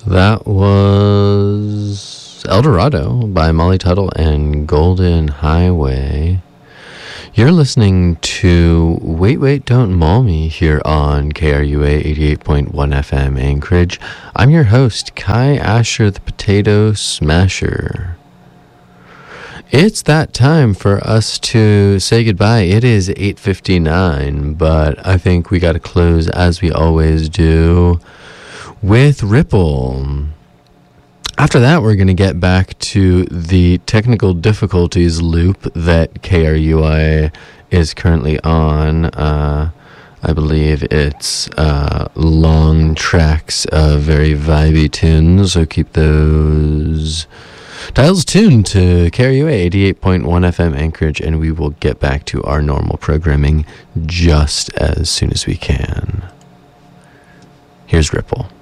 That was El Dorado by Molly Tuttle and Golden Highway. You're listening to Wait, Wait, Don't Maul Me here on KRUA 88.1 FM Anchorage. I'm your host, Kai Asher, the Potato Smasher. It's that time for us to say goodbye. It is 8:59, but I think we got to close as we always do with Ripple. After that, we're going to get back to the technical difficulties loop that KRUI is currently on. I believe it's long tracks of very vibey tunes, so keep those dials tuned to KRUA 88.1 FM Anchorage, and we will get back to our normal programming just as soon as we can. Here's Ripple.